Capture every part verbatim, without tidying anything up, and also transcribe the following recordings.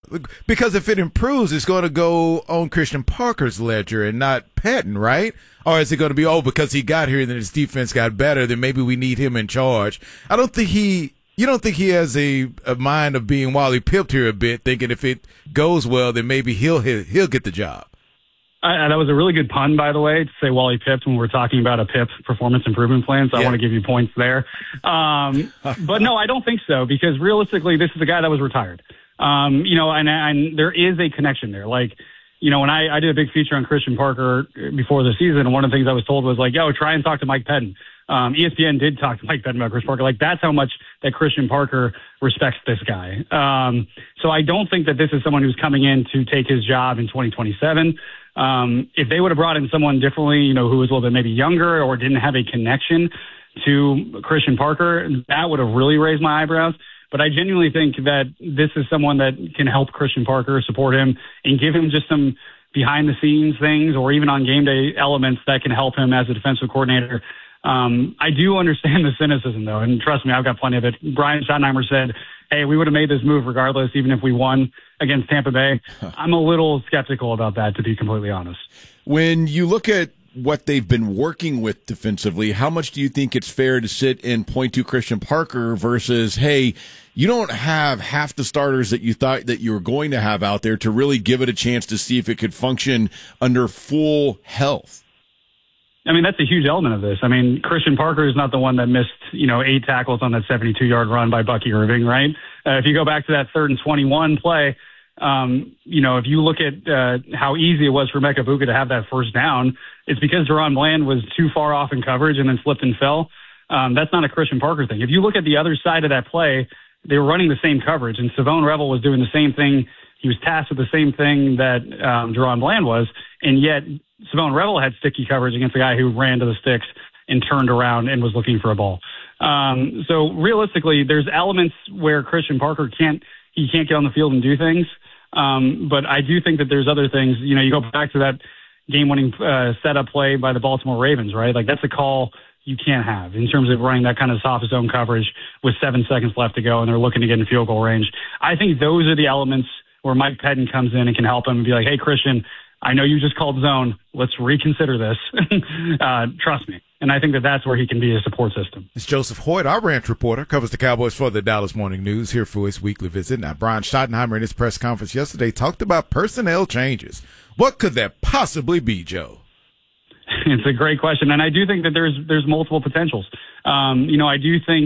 Because if it improves, it's going to go on Christian Parker's ledger and not Patton, right? Or is it going to be, oh, because he got here and then his defense got better, then maybe we need him in charge? I don't think he – you don't think he has a, a mind of being Wally Pipped here a bit, thinking if it goes well, then maybe he'll he'll get the job. Uh, that was a really good pun, by the way, to say Wally Pipped when we're talking about a P I P performance improvement plan, so yeah. I want to give you points there. Um, but no, I don't think so, because realistically, this is a guy that was retired. Um, you know, and, and there is a connection there. Like, you know, when I, I did a big feature on Christian Parker before the season, and one of the things I was told was like, yo, try and talk to Mike Pettin. Um, E S P N did talk to Mike Pettin about Chris Parker. Like, that's how much that Christian Parker respects this guy. Um, so I don't think that this is someone who's coming in to take his job in twenty twenty-seven. Um, if they would have brought in someone differently, you know, who was a little bit maybe younger or didn't have a connection to Christian Parker, that would have really raised my eyebrows. But I genuinely think that this is someone that can help Christian Parker, support him, and give him just some behind-the-scenes things or even on game day elements that can help him as a defensive coordinator. Um, I do understand the cynicism, though, and trust me, I've got plenty of it. Brian Schottenheimer said, hey, we would have made this move regardless, even if we won against Tampa Bay. I'm a little skeptical about that, to be completely honest. When you look at what they've been working with defensively, how much do you think it's fair to sit and point to Christian Parker versus, hey, you don't have half the starters that you thought that you were going to have out there to really give it a chance to see if it could function under full health? I mean, that's a huge element of this. I mean, Christian Parker is not the one that missed, you know, eight tackles on that seventy-two-yard run by Bucky Irving, right? Uh, if you go back to that third and twenty-one play, um, you know, if you look at uh, how easy it was for Mecca Buka to have that first down, it's because Deron Bland was too far off in coverage and then slipped and fell. Um, that's not a Christian Parker thing. If you look at the other side of that play, they were running the same coverage, and Savone Revel was doing the same thing. He was tasked with the same thing that um, Deron Bland was, and yet Savone Revel had sticky coverage against a guy who ran to the sticks and turned around and was looking for a ball. Um, so realistically, there's elements where Christian Parker can't he can't get on the field and do things. Um, but I do think that there's other things. You know, you go back to that game-winning uh, setup play by the Baltimore Ravens, right? Like, that's a call you can't have in terms of running that kind of soft zone coverage with seven seconds left to go, and they're looking to get in field goal range. I think those are the elements where Mike Pettin comes in and can help him and be like, hey, Christian, I know you just called zone. Let's reconsider this. uh, trust me. And I think that that's where he can be a support system. It's Joseph Hoyt, our ranch reporter, covers the Cowboys for the Dallas Morning News, here for his weekly visit. Now, Brian Schottenheimer in his press conference yesterday talked about personnel changes. What could that possibly be, Joe? It's a great question. And I do think that there's there's multiple potentials. Um, you know, I do think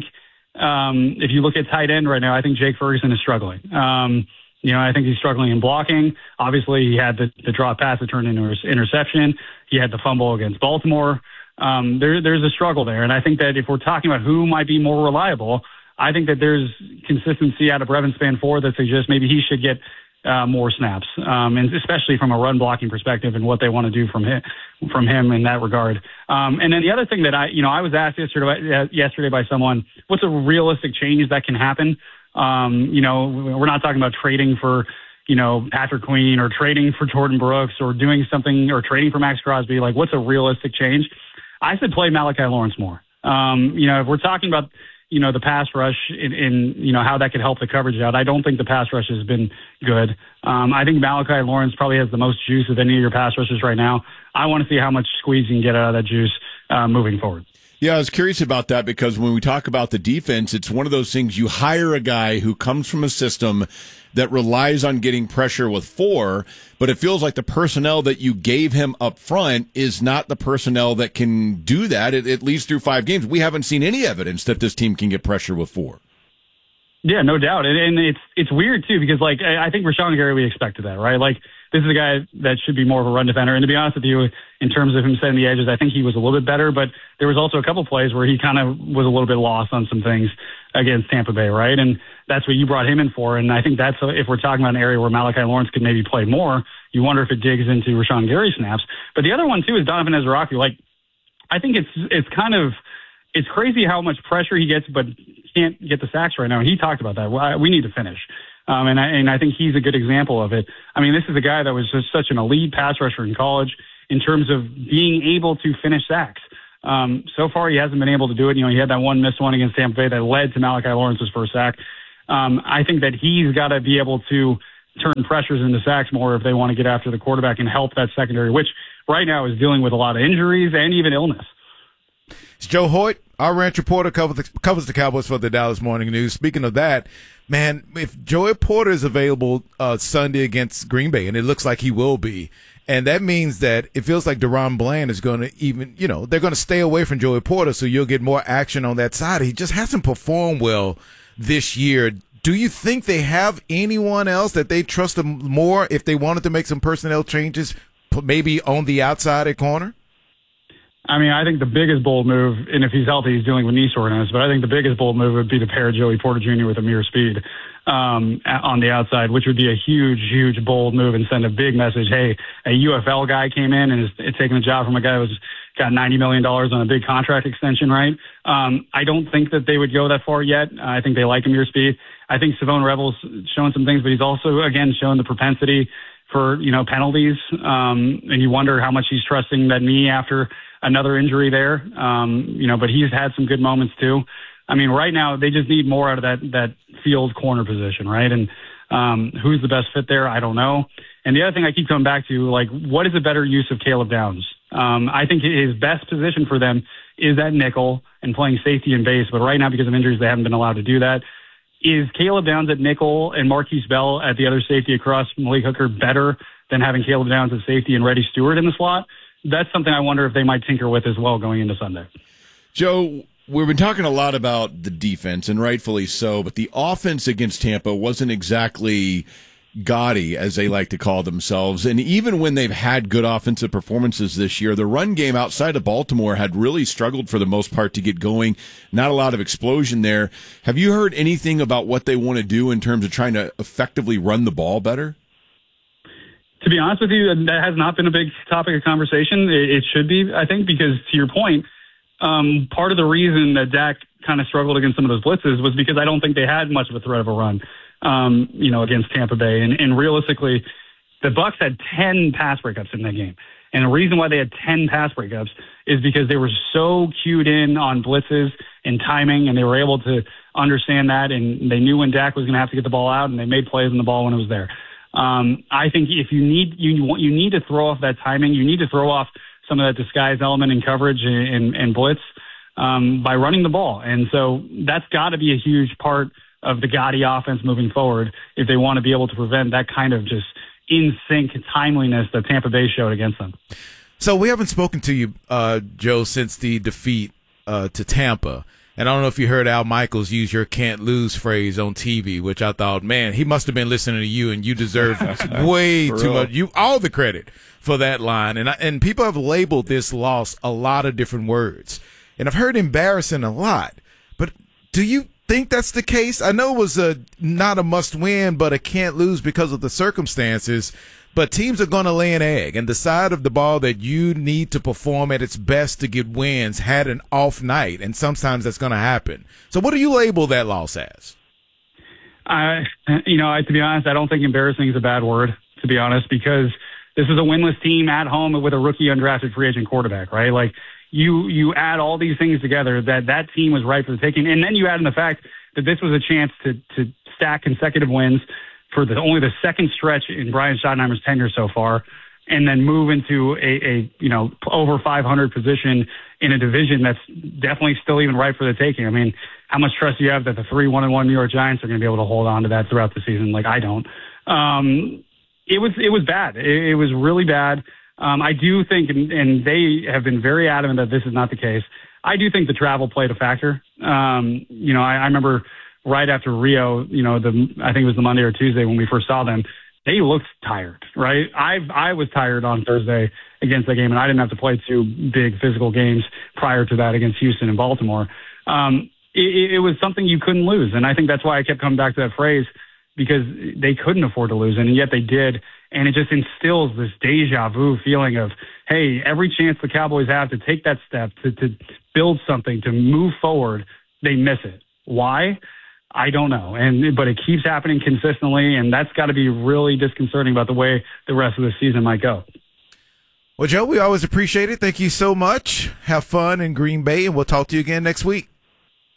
um, if you look at tight end right now, I think Jake Ferguson is struggling. Um You know, I think he's struggling in blocking. Obviously, he had the, the drop pass that turned into an interception. He had the fumble against Baltimore. Um, there, there's a struggle there. And I think that if we're talking about who might be more reliable, I think that there's consistency out of Brevin Spanfour that suggests maybe he should get uh, more snaps, um, and especially from a run blocking perspective and what they want to do from him, from him in that regard. Um, and then the other thing that I, you know, I was asked yesterday, yesterday by someone, what's a realistic change that can happen? Um, you know, we're not talking about trading for, you know, Patrick Queen or trading for Jordan Brooks or doing something or trading for Max Crosby. Like, what's a realistic change? I said play Malachi Lawrence more. Um, you know, if we're talking about, you know, the pass rush in, in, you know, how that could help the coverage out, I don't think the pass rush has been good. Um, I think Malachi Lawrence probably has the most juice of any of your pass rushers right now. I want to see how much squeeze you can get out of that juice uh, moving forward. Yeah, I was curious about that because when we talk about the defense, it's one of those things you hire a guy who comes from a system that relies on getting pressure with four, but it feels like the personnel that you gave him up front is not the personnel that can do that, at, at least through five games. We haven't seen any evidence that this team can get pressure with four. Yeah, no doubt. And, and it's it's weird, too, because, like, I, I think Rashawn Gary, we expected that, right? Like, this is a guy that should be more of a run defender. And to be honest with you, in terms of him setting the edges, I think he was a little bit better. But there was also a couple plays where he kind of was a little bit lost on some things against Tampa Bay, right? And that's what you brought him in for. And I think that's, if we're talking about an area where Malachi Lawrence could maybe play more, you wonder if it digs into Rashawn Gary snaps. But the other one, too, is Donovan Ezraki. Like, I think it's it's kind of – it's crazy how much pressure he gets, but can't get the sacks right now. And he talked about that. We need to finish. Um, and, I, and I think he's a good example of it. I mean, this is a guy that was just such an elite pass rusher in college in terms of being able to finish sacks. Um, so far, he hasn't been able to do it. You know, he had that one missed one against Tampa Bay that led to Malachi Lawrence's first sack. Um, I think that he's got to be able to turn pressures into sacks more if they want to get after the quarterback and help that secondary, which right now is dealing with a lot of injuries and even illness. It's Joe Hoyt, our ranch reporter, covers the, covers the Cowboys for the Dallas Morning News. Speaking of that, man, if Joey Porter is available uh, Sunday against Green Bay, and it looks like he will be, and that means that it feels like Deron Bland is going to even, you know, they're going to stay away from Joey Porter, so you'll get more action on that side. He just hasn't performed well this year. Do you think they have anyone else that they trust them more if they wanted to make some personnel changes, maybe on the outside at corner? I mean, I think the biggest bold move, and if he's healthy, he's dealing with knee soreness, but I think the biggest bold move would be to pair Joey Porter Junior with Amir Speed um, on the outside, which would be a huge, huge, bold move and send a big message. Hey, a U F L guy came in and is, is taking a job from a guy who's got ninety million dollars on a big contract extension, right? Um, I don't think that they would go that far yet. I think they like Amir Speed. I think Savone Revel's shown some things, but he's also, again, shown the propensity for, you know, penalties. Um, and you wonder how much he's trusting that knee after another injury there. Um, you know, but he's had some good moments too. I mean, right now they just need more out of that, that field corner position, right? And um, who's the best fit there? I don't know. And the other thing I keep coming back to, like, what is a better use of Caleb Downs? Um, I think his best position for them is at nickel and playing safety and base. But right now, because of injuries, they haven't been allowed to do that. Is Caleb Downs at nickel and Marquise Bell at the other safety across Malik Hooker better than having Caleb Downs at safety and Reddy Stewart in the slot? That's something I wonder if they might tinker with as well going into Sunday. Joe, we've been talking a lot about the defense, and rightfully so, but the offense against Tampa wasn't exactly gaudy, as they like to call themselves. And even when they've had good offensive performances this year, the run game outside of Baltimore had really struggled for the most part to get going. Not a lot of explosion there. Have you heard anything about what they want to do in terms of trying to effectively run the ball better? To be honest with you, that has not been a big topic of conversation. It should be, I think, because to your point, um, part of the reason that Dak kind of struggled against some of those blitzes was because I don't think they had much of a threat of a run, um, you know, against Tampa Bay. And, and realistically, the Bucs had ten pass breakups in that game. And the reason why they had ten pass breakups is because they were so cued in on blitzes and timing, and they were able to understand that, and they knew when Dak was going to have to get the ball out, and they made plays on the ball when it was there. Um, I think if you need you want you need to throw off that timing, you need to throw off some of that disguise element in coverage and, and, and blitz um, by running the ball, and so that's got to be a huge part of the Gotti offense moving forward if they want to be able to prevent that kind of just in sync timeliness that Tampa Bay showed against them. So we haven't spoken to you, uh, Joe, since the defeat uh, to Tampa. And I don't know if you heard Al Michaels use your can't lose phrase on T V, which I thought, man, he must have been listening to you, and you deserve way too much. You all the credit for that line. And I, and people have labeled this loss a lot of different words. And I've heard embarrassing a lot. But do you think that's the case? I know it was a not a must win, but a can't lose because of the circumstances. But teams are going to lay an egg, and the side of the ball that you need to perform at its best to get wins had an off night, and sometimes that's going to happen. So what do you label that loss as? I, you know, I, to be honest, I don't think embarrassing is a bad word, to be honest, because this is a winless team at home with a rookie undrafted free agent quarterback, right? Like, you you add all these things together that that team was right for the taking, and then you add in the fact that this was a chance to to stack consecutive wins for the, only the second stretch in Brian Schottenheimer's tenure so far, and then move into a, a you know over five hundred position in a division that's definitely still even right for the taking. I mean, how much trust do you have that the three one and one New York Giants are going to be able to hold on to that throughout the season? Like, I don't. Um, it was it was bad. It, it was really bad. Um, I do think, and, and they have been very adamant that this is not the case. I do think the travel played a factor. Um, you know, I, I remember. Right after Rio, you know, the I think it was the Monday or Tuesday when we first saw them, they looked tired, right? I I was tired on Thursday against that game, and I didn't have to play two big physical games prior to that against Houston and Baltimore. Um, it, it was something you couldn't lose, and I think that's why I kept coming back to that phrase, because they couldn't afford to lose, and yet they did, and it just instills this deja vu feeling of, hey, every chance the Cowboys have to take that step, to, to build something, to move forward, they miss it. Why? I don't know, and but it keeps happening consistently, and that's got to be really disconcerting about the way the rest of the season might go. Well, Joe, we always appreciate it. Thank you so much. Have fun in Green Bay, and we'll talk to you again next week.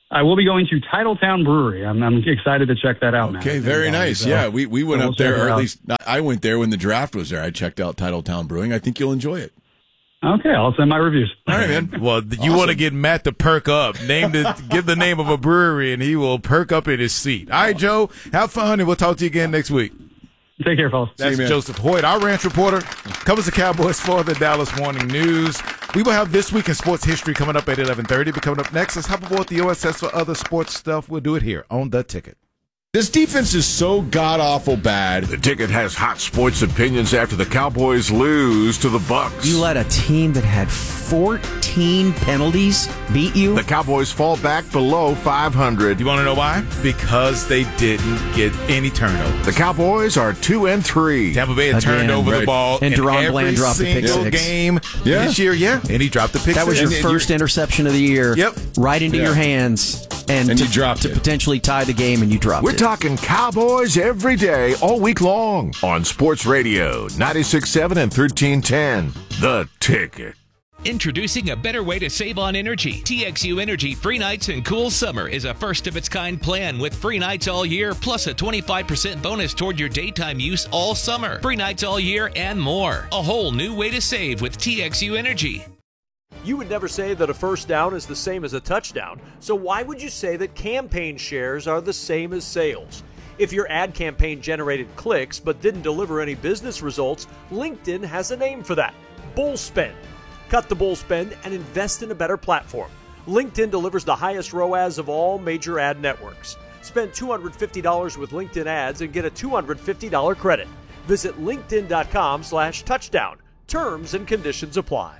I will be going to Titletown Brewery. I'm, I'm excited to check that out. Okay, now. very nice. So, yeah, we, we went so up we'll there, or at out. least I went there when the draft was there. I checked out Titletown Brewing. I think you'll enjoy it. Okay, I'll send my reviews. All right, man. Well, you awesome. want to get Matt to perk up. Name the, give the name of a brewery, and he will perk up in his seat. All right, Joe, have fun, and we'll talk to you again next week. Take care, fellas. That's you, Joseph Hoyt, our ranch reporter, covers the Cowboys for the Dallas Morning News. We will have This Week in Sports History coming up at eleven thirty. But coming up next, let's hop aboard the O S S for other sports stuff. We'll do it here on The Ticket. This defense is so god-awful bad. The Ticket has hot sports opinions after the Cowboys lose to the Bucs. You let a team that had fourteen penalties beat you? The Cowboys fall back below five hundred. You want to know why? Because they didn't get any turnovers. The Cowboys are two and three. Tampa Bay had turned Again, over right. the ball And in Deron every Bland dropped the pick single six. game Yeah. this year. Yeah, and he dropped the pick That was your six. And- and first interception of the year. Yep. Right into Yeah. your hands. And, And to, you dropped to it. potentially tie the game, and you dropped We're it. talking Cowboys every day, all week long on Sports Radio ninety-six point seven and thirteen ten. The Ticket. Introducing a better way to save on energy. T X U Energy Free Nights and Cool Summer is a first-of-its-kind plan with free nights all year, plus a twenty-five percent bonus toward your daytime use all summer. Free nights all year and more. A whole new way to save with T X U Energy. You would never say that a first down is the same as a touchdown, so why would you say that campaign shares are the same as sales? If your ad campaign generated clicks but didn't deliver any business results, LinkedIn has a name for that: bull spend. Cut the bull spend and invest in a better platform. LinkedIn delivers the highest R O A S of all major ad networks. Spend two hundred fifty dollars with LinkedIn ads and get a two hundred fifty dollars credit. Visit linkedin.com slash touchdown. Terms and conditions apply.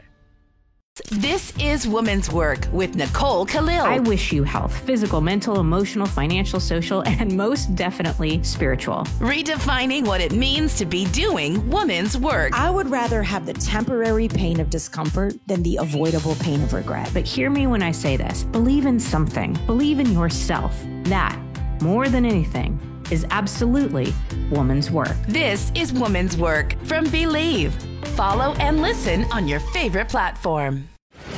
This is Women's Work with Nicole Khalil. I wish you health, physical, mental, emotional, financial, social, and most definitely spiritual. Redefining what it means to be doing women's work. I would rather have the temporary pain of discomfort than the avoidable pain of regret. But hear me when I say this. Believe in something. Believe in yourself. That, more than anything, is absolutely woman's work. This is Woman's Work from Believe. Follow and listen on your favorite platform.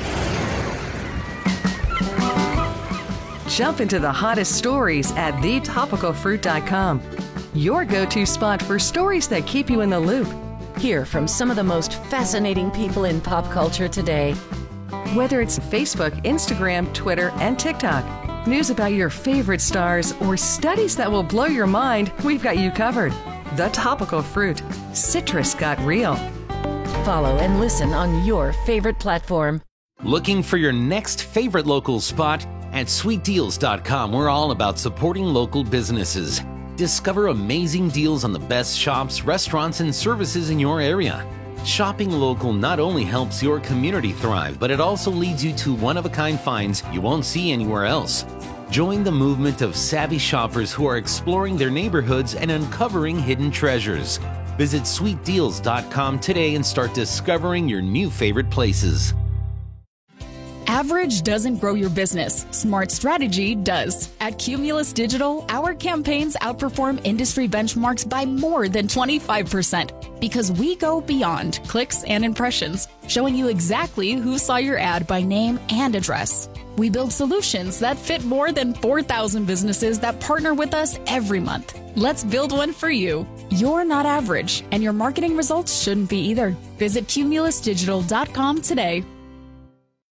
Jump into the hottest stories at the topical fruit dot com. Your go-to spot for stories that keep you in the loop. Hear from some of the most fascinating people in pop culture today. Whether it's Facebook, Instagram, Twitter, and TikTok, news about your favorite stars, or studies that will blow your mind, we've got you covered. The Topical Fruit. Citrus got real. Follow and listen on your favorite platform. Looking for your next favorite local spot? At sweet deals dot com, we're all about supporting local businesses. Discover amazing deals on the best shops, restaurants, and services in your area. Shopping local not only helps your community thrive, but it also leads you to one-of-a-kind finds you won't see anywhere else. Join the movement of savvy shoppers who are exploring their neighborhoods and uncovering hidden treasures. Visit sweet deals dot com today and start discovering your new favorite places. Average doesn't grow your business. Smart strategy does. At Cumulus Digital, our campaigns outperform industry benchmarks by more than twenty-five percent because we go beyond clicks and impressions, showing you exactly who saw your ad by name and address. We build solutions that fit more than four thousand businesses that partner with us every month. Let's build one for you. You're not average, and your marketing results shouldn't be either. Visit cumulus digital dot com today.